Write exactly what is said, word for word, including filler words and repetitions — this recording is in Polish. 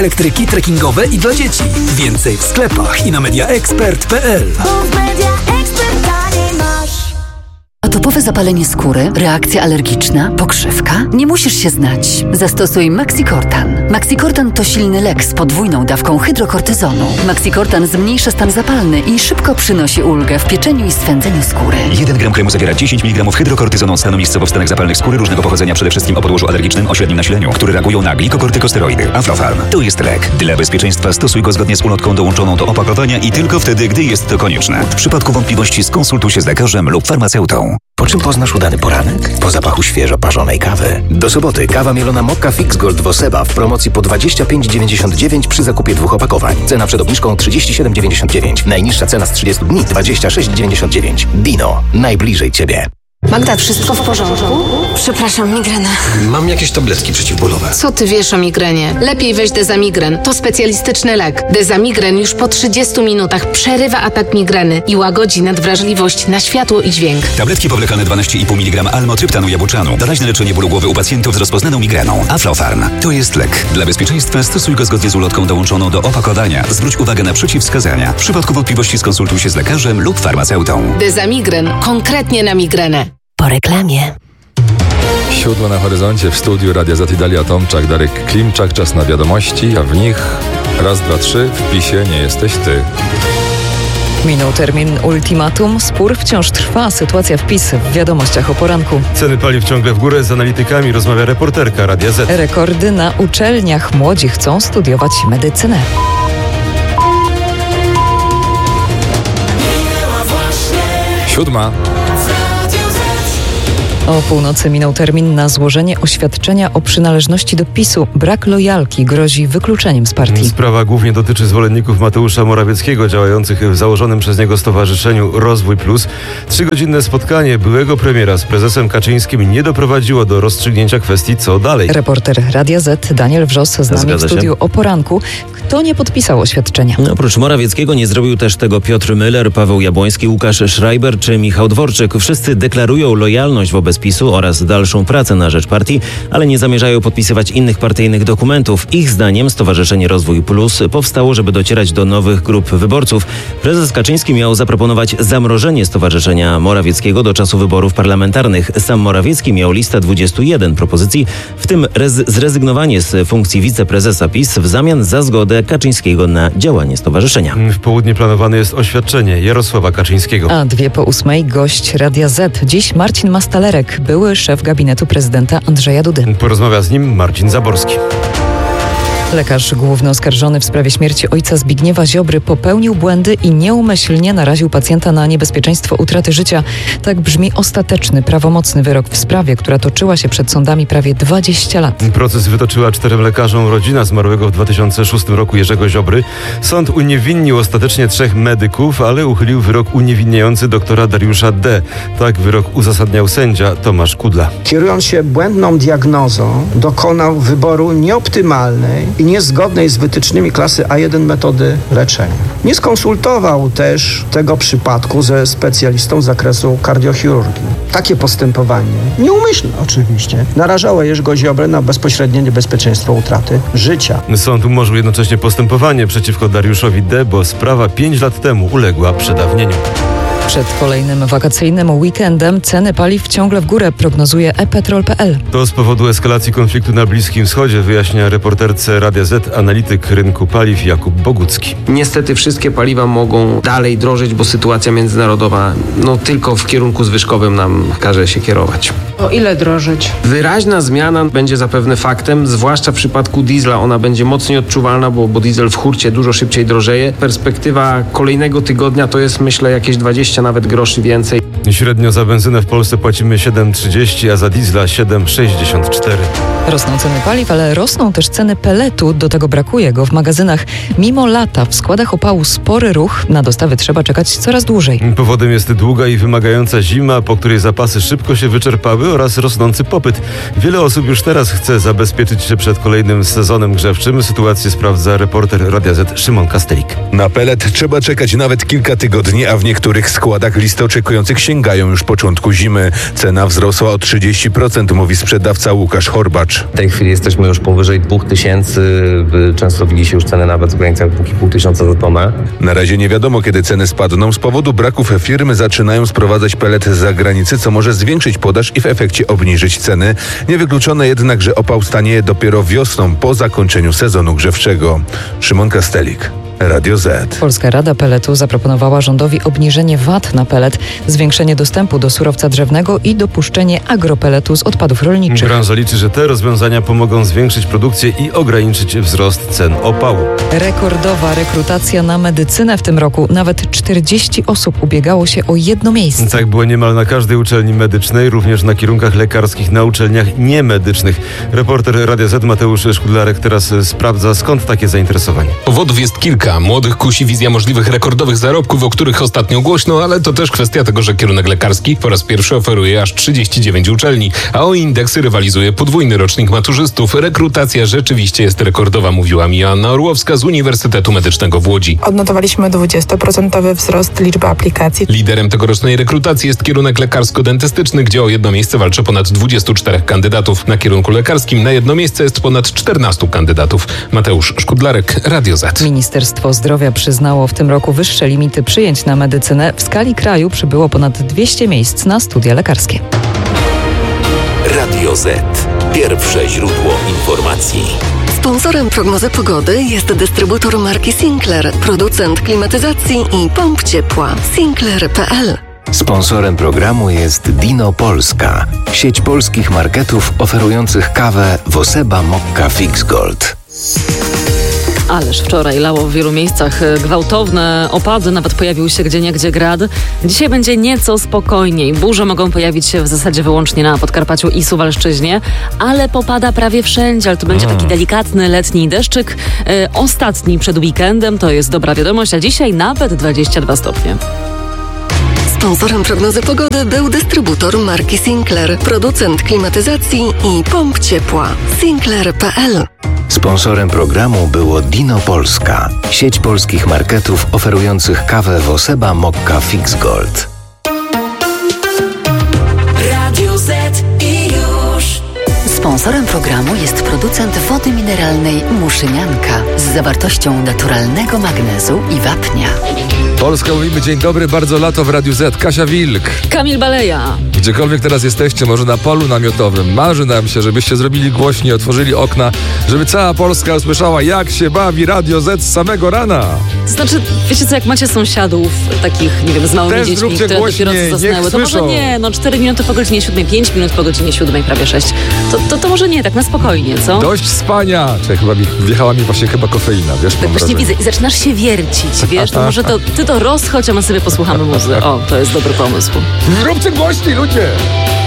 Elektryki trekkingowe i dla dzieci. Więcej w sklepach i na media ekspert kropka p l. Atopowe zapalenie skóry, reakcja alergiczna, pokrzywka? Nie musisz się znać. Zastosuj Maxicortan. Maxicortan to silny lek z podwójną dawką hydrokortyzonu. Maxicortan zmniejsza stan zapalny i szybko przynosi ulgę w pieczeniu i swędzeniu skóry. jeden gram kremu zawiera dziesięć miligramów hydrokortyzonu stanu miejscowo w stanach zapalnych skóry różnego pochodzenia, przede wszystkim o podłożu alergicznym o średnim nasileniu, które reagują na glikokortykosteroidy. Aflofarm to jest lek. Dla bezpieczeństwa stosuj go zgodnie z ulotką dołączoną do opakowania i tylko wtedy, gdy jest to konieczne. W przypadku wątpliwości skonsultuj się z lekarzem lub farmaceutą. Po czym poznasz udany poranek? Po zapachu świeżo parzonej kawy. Do soboty kawa mielona Mokka Fix Gold Woseba w promocji po dwadzieścia pięć dziewięćdziesiąt dziewięć przy zakupie dwóch opakowań. Cena przed obniżką trzydzieści siedem dziewięćdziesiąt dziewięć. Najniższa cena z trzydziestu dni dwadzieścia sześć dziewięćdziesiąt dziewięć. Dino. Najbliżej Ciebie. Magda, wszystko w porządku? Przepraszam, migrena. Mam jakieś tabletki przeciwbólowe. Co ty wiesz o migrenie? Lepiej weź Dezamigren. To specjalistyczny lek. Dezamigren już po trzydziestu minutach przerywa atak migreny i łagodzi nadwrażliwość na światło i dźwięk. Tabletki powlekane dwanaście i pół miligrama almotryptanu jabłczanu. Doraźne leczenie bólu głowy u pacjentów z rozpoznaną migreną. Aflofarm to jest lek. Dla bezpieczeństwa stosuj go zgodnie z ulotką dołączoną do opakowania. Zwróć uwagę na przeciwwskazania. W przypadku wątpliwości skonsultuj się z lekarzem lub farmaceutą. Dezamigren. Konkretnie na migrenę. Po reklamie. Siódmo na horyzoncie w studiu Radia Z i Dalia Tomczak, Darek Klimczak. Czas na wiadomości, a w nich raz, dwa, trzy, w PiSie nie jesteś ty. Minął termin ultimatum, spór wciąż trwa, sytuacja w PiS w wiadomościach o poranku. Ceny paliw ciągle w górę, z analitykami rozmawia reporterka Radia Z. Rekordy na uczelniach, młodzi chcą studiować medycynę. Siódma. O północy minął termin na złożenie oświadczenia o przynależności do PiSu. Brak lojalki grozi wykluczeniem z partii. Sprawa głównie dotyczy zwolenników Mateusza Morawieckiego działających w założonym przez niego stowarzyszeniu Rozwój Plus. Trzygodzinne spotkanie byłego premiera z prezesem Kaczyńskim nie doprowadziło do rozstrzygnięcia kwestii co dalej. Reporter Radia Z Daniel Wrzos z nami w studiu o poranku. Kto nie podpisał oświadczenia? No, oprócz Morawieckiego nie zrobił też tego Piotr Müller, Paweł Jabłoński, Łukasz Schreiber czy Michał Dworczyk. Wszyscy deklarują lojalność wobec PiSu oraz dalszą pracę na rzecz partii, ale nie zamierzają podpisywać innych partyjnych dokumentów. Ich zdaniem Stowarzyszenie Rozwój Plus powstało, żeby docierać do nowych grup wyborców. Prezes Kaczyński miał zaproponować zamrożenie Stowarzyszenia Morawieckiego do czasu wyborów parlamentarnych. Sam Morawiecki miał listę dwudziestu jeden propozycji, w tym rez- zrezygnowanie z funkcji wiceprezesa PiS w zamian za zgodę Kaczyńskiego na działanie stowarzyszenia. W południe planowane jest oświadczenie Jarosława Kaczyńskiego. A dwie po ósmej gość Radia Z. Dziś Marcin Mastalerek, były szef gabinetu prezydenta Andrzeja Dudy. Porozmawia z nim Marcin Zaborski. Lekarz główny oskarżony w sprawie śmierci ojca Zbigniewa Ziobry popełnił błędy i nieumyślnie naraził pacjenta na niebezpieczeństwo utraty życia. Tak brzmi ostateczny, prawomocny wyrok w sprawie, która toczyła się przed sądami prawie dwadzieścia lat. Proces wytoczyła czterem lekarzom rodzina zmarłego w dwa tysiące szóstym roku Jerzego Ziobry. Sąd uniewinnił ostatecznie trzech medyków, ale uchylił wyrok uniewinniający doktora Dariusza D. Tak wyrok uzasadniał sędzia Tomasz Kudla. Kierując się błędną diagnozą, dokonał wyboru nieoptymalnej i niezgodnej z wytycznymi klasy A jeden metody leczenia. Nie skonsultował też tego przypadku ze specjalistą z zakresu kardiochirurgii. Takie postępowanie, nieumyślne oczywiście, narażało Jerzego Ziobrę na bezpośrednie niebezpieczeństwo utraty życia. Sąd umorzył jednocześnie postępowanie przeciwko Dariuszowi D., bo sprawa pięć lat temu uległa przedawnieniu. Przed kolejnym wakacyjnym weekendem ceny paliw ciągle w górę, prognozuje e petrol kropka p l. To z powodu eskalacji konfliktu na Bliskim Wschodzie, wyjaśnia reporterce Radia Z analityk rynku paliw Jakub Bogucki. Niestety wszystkie paliwa mogą dalej drożeć, bo sytuacja międzynarodowa no tylko w kierunku zwyżkowym nam każe się kierować. O ile drożyć? Wyraźna zmiana będzie zapewne faktem, zwłaszcza w przypadku diesla. Ona będzie mocniej odczuwalna, bo, bo diesel w hurcie dużo szybciej drożeje. Perspektywa kolejnego tygodnia to jest, myślę, jakieś dwadzieścia nawet groszy więcej. Średnio za benzynę w Polsce płacimy siedem trzydzieści, a za diesla siedem sześćdziesiąt cztery. Rosną ceny paliw, ale rosną też ceny peletu. Do tego brakuje go w magazynach. Mimo lata w składach opału spory ruch, na dostawy trzeba czekać coraz dłużej. Powodem jest długa i wymagająca zima, po której zapasy szybko się wyczerpały, oraz rosnący popyt. Wiele osób już teraz chce zabezpieczyć się przed kolejnym sezonem grzewczym. Sytuację sprawdza reporter Radia Z Szymon Kastelik. Na pelet trzeba czekać nawet kilka tygodni, a w niektórych składach listy oczekujących sięgają już początku zimy. Cena wzrosła o trzydzieści procent, mówi sprzedawca Łukasz Horbacz. rzecz. W tej chwili jesteśmy już powyżej dwóch tysięcy, często widzi się już ceny nawet w granicach dwa i pół tysiąca za tonę. Na razie nie wiadomo, kiedy ceny spadną. Z powodu braków firmy zaczynają sprowadzać pelet z zagranicy, co może zwiększyć podaż i w efekcie obniżyć ceny. Niewykluczone jednak, że opał stanie dopiero wiosną po zakończeniu sezonu grzewczego. Szymon Kastelik, Radio Z. Polska Rada Peletu zaproponowała rządowi obniżenie V A T na pelet, zwiększenie dostępu do surowca drzewnego i dopuszczenie agropeletu z odpadów rolniczych. Branża liczy, że te rozwiązania pomogą zwiększyć produkcję i ograniczyć wzrost cen opału. Rekordowa rekrutacja na medycynę w tym roku. Nawet czterdzieści osób ubiegało się o jedno miejsce. Tak było niemal na każdej uczelni medycznej, również na kierunkach lekarskich na uczelniach niemedycznych. Reporter Radia Z Mateusz Szkudlarek teraz sprawdza, skąd takie zainteresowanie. Powodów jest kilka. Młodych kusi wizja możliwych rekordowych zarobków, o których ostatnio głośno, ale to też kwestia tego, że kierunek lekarski po raz pierwszy oferuje aż trzydzieści dziewięć uczelni, a o indeksy rywalizuje podwójny rocznik maturzystów. Rekrutacja rzeczywiście jest rekordowa, mówiła mi Joanna Orłowska z Uniwersytetu Medycznego w Łodzi. Odnotowaliśmy dwudziestoprocentowy wzrost liczby aplikacji. Liderem tegorocznej rekrutacji jest kierunek lekarsko-dentystyczny, gdzie o jedno miejsce walczy ponad dwudziestu czterech kandydatów. Na kierunku lekarskim na jedno miejsce jest ponad czternastu kandydatów. Mateusz Szkudlarek, Radio Z. Ministerstwo Zdrowia przyznało w tym roku wyższe limity przyjęć na medycynę. W skali kraju przybyło ponad dwieście miejsc na studia lekarskie. Radio Z. Pierwsze źródło informacji. Sponsorem prognozy pogody jest dystrybutor marki Sinclair, producent klimatyzacji i pomp ciepła. Sinclair kropka p l. Sponsorem programu jest Dino Polska, sieć polskich marketów oferujących kawę Woseba Mokka Fix Gold. Ależ wczoraj lało w wielu miejscach, gwałtowne opady, nawet pojawił się gdzieniegdzie grad. Dzisiaj będzie nieco spokojniej. Burze mogą pojawić się w zasadzie wyłącznie na Podkarpaciu i Suwalszczyźnie, ale popada prawie wszędzie, ale to będzie taki delikatny letni deszczyk. Yy, ostatni przed weekendem, to jest dobra wiadomość, a dzisiaj nawet dwadzieścia dwa stopnie. Sponsorem prognozy pogody był dystrybutor marki Sinclair, producent klimatyzacji i pomp ciepła. Sinclair kropka p l. Sponsorem programu było Dino Polska, sieć polskich marketów oferujących kawę Woseba Mokka Fix Gold. Radio Z i już. Sponsorem programu jest producent wody mineralnej Muszynianka z zawartością naturalnego magnezu i wapnia. Polska mówimy dzień dobry, bardzo lato w Radiu Z. Kasia Wilk. Kamil Baleja. Gdziekolwiek teraz jesteście, może na polu namiotowym, marzy nam się, żebyście zrobili głośniej, otworzyli okna, żeby cała Polska usłyszała, jak się bawi Radio Z z samego rana. To znaczy, wiecie co, jak macie sąsiadów takich, nie wiem, z małymi Też dziećmi, które głośniej, dopiero co zasnęły, to może nie, no cztery minuty po godzinie siódmej, pięć minut po godzinie siódmej, prawie sześć. To, to, to może nie, tak na spokojnie, co? Dość spania. Czekaj, chyba mi, wjechała mi właśnie chyba kofeina, wiesz? Tak właśnie widzę i zaczynasz się wiercić, wiesz, to może to ty to rozchodź, a my sobie posłuchamy muzy. O, to jest dobry pomysł. Róbcie głośniej, ludzie!